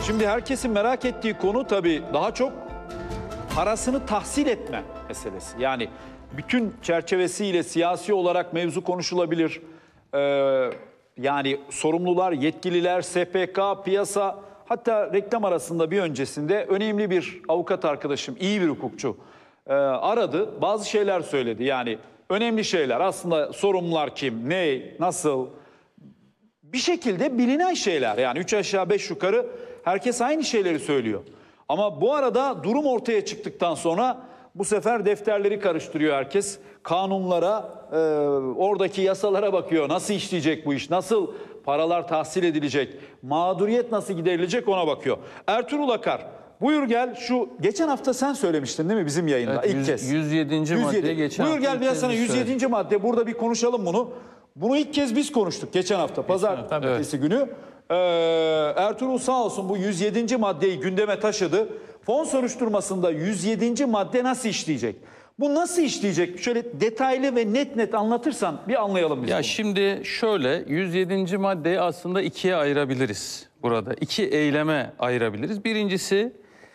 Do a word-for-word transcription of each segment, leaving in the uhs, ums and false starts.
Şimdi herkesin merak ettiği konu tabii daha çok parasını tahsil etme meselesi. Yani bütün çerçevesiyle siyasi olarak mevzu konuşulabilir. Ee, yani sorumlular, yetkililer, S P K, piyasa, hatta reklam arasında bir öncesinde önemli bir avukat arkadaşım, iyi bir hukukçu e, aradı. Bazı şeyler söyledi, yani önemli şeyler. Aslında sorumlular kim, ne, nasıl, bir şekilde bilinen şeyler. Yani üç aşağı beş yukarı herkes aynı şeyleri söylüyor. Ama bu arada durum ortaya çıktıktan sonra bu sefer defterleri karıştırıyor herkes. Kanunlara, e, oradaki yasalara bakıyor. Nasıl işleyecek bu iş? Nasıl paralar tahsil edilecek? Mağduriyet nasıl giderilecek ona bakıyor. Ertuğrul Akar, buyur gel, şu geçen hafta sen söylemiştin değil mi bizim yayında? Evet, ilk yüz, kez. yüz yedinci madde geçen Buyur hafta gel biraz sana yüz yedinci söyledim. madde, burada bir konuşalım bunu. Bunu ilk kez biz konuştuk geçen hafta pazartesi evet. günü. Ee, Ertuğrul sağ olsun bu yüz yedinci maddeyi gündeme taşıdı. Fon soruşturmasında yüz yedinci madde nasıl işleyecek? Bu nasıl işleyecek? Şöyle detaylı ve net net anlatırsan bir anlayalım biz Ya bunu. şimdi şöyle, yüz yedinci maddeyi aslında ikiye ayırabiliriz burada. İki eyleme ayırabiliriz. Birincisi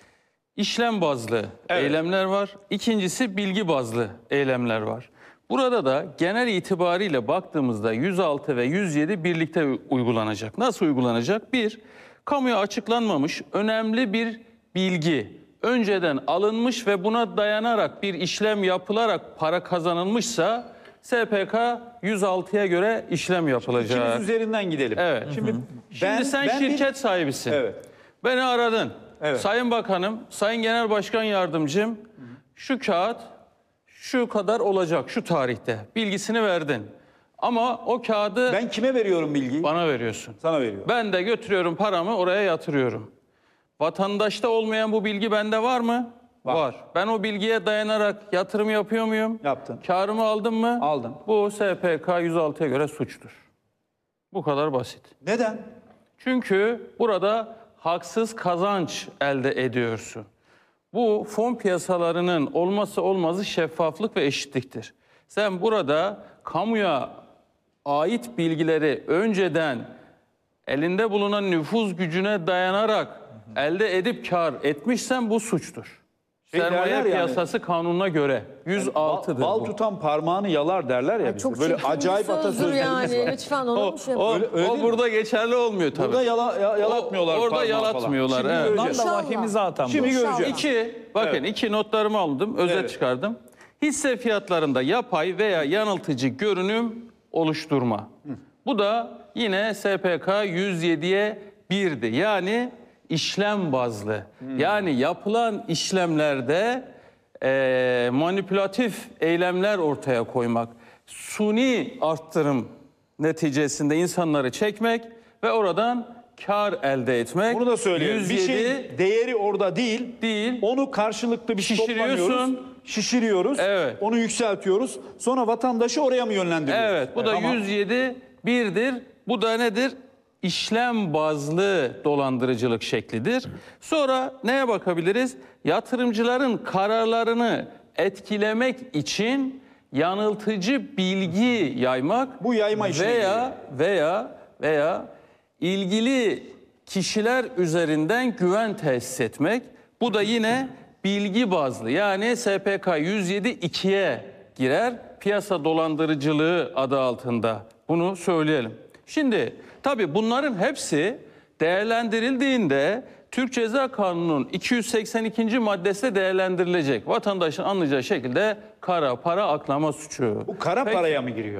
işlem bazlı Evet. eylemler var. İkincisi bilgi bazlı eylemler var. Burada da genel itibariyle baktığımızda yüz altı ve yüz yedi birlikte uygulanacak. Nasıl uygulanacak? Bir, kamuya açıklanmamış önemli bir bilgi önceden alınmış ve buna dayanarak bir işlem yapılarak para kazanılmışsa S P K yüz altıya göre işlem yapılacak. İkimiz üzerinden gidelim. Evet. Şimdi, ben, Şimdi sen ben şirket bir... sahibisin. Evet. Beni aradın. Evet. Sayın Bakanım, Sayın Genel Başkan Yardımcım, şu kağıt şu kadar olacak şu tarihte. Bilgisini verdin. Ama o kağıdı Ben kime veriyorum bilgiyi? bana veriyorsun. Sana veriyorum. Ben de götürüyorum paramı oraya yatırıyorum. Vatandaşta olmayan bu bilgi bende var mı? Var. Var. Ben o bilgiye dayanarak yatırım yapıyor muyum? Yaptın. Karımı aldım mı? Aldın. Bu S P K yüz altıya göre suçtur. Bu kadar basit. Neden? Çünkü burada haksız kazanç elde ediyorsun. Bu fon piyasalarının olmazsa olmazı şeffaflık ve eşitliktir. Sen burada kamuya ait bilgileri önceden elinde bulunan nüfuz gücüne dayanarak elde edip kar etmişsen bu suçtur. Şey derler Sermaye yani, piyasası kanununa göre yüz altıdır Bal, bal bu. tutan parmağını yalar derler ya. Ay, bizde. çok Böyle çirkin bir acayip sözdür atasözlerimiz yani. var. Lütfen O, olur mu şey? o, Öyle- öyle o değil mi? burada geçerli olmuyor tabii. Burada yala, ya- yalatmıyorlar O- orada parmağı yalatmıyorlar, Falan. evet. Şimdi Bundan göreceğiz. da vahimiz zaten bu. Şimdi İnşallah. göreceğiz. İki, bakın Evet. iki notlarımı aldım, özet Evet. çıkardım. Hisse fiyatlarında yapay veya yanıltıcı görünüm oluşturma. Bu da yine S P K yüz yediye birdi. Yani işlem bazlı. Yani yapılan işlemlerde e, manipülatif eylemler ortaya koymak. Suni arttırım neticesinde insanları çekmek ve oradan kar elde etmek. Bunu da söyleyeyim. yüz Bir yedi şey değeri orada değil. Değil. Onu karşılıklı bir Şişiriyorsun. toplanıyoruz. Şişiriyoruz. Evet. Onu yükseltiyoruz. Sonra vatandaşı oraya mı yönlendiriyoruz? Evet, bu da Tamam. yüz yedi birdir. Bu da nedir? İşlem bazlı dolandırıcılık şeklidir. Sonra neye bakabiliriz? Yatırımcıların kararlarını etkilemek için yanıltıcı bilgi yaymak Bu yayma işine veya veya veya ilgili kişiler üzerinden güven tesis etmek. Bu da yine bilgi bazlı. Yani S P K yüz yedi ikiye girer. Piyasa dolandırıcılığı adı altında. Bunu söyleyelim. Şimdi tabii bunların hepsi değerlendirildiğinde Türk Ceza Kanunu'nun iki yüz seksen ikinci maddesi değerlendirilecek. Vatandaşın anlayacağı şekilde kara para aklama suçu. Bu kara Peki, paraya mı giriyor?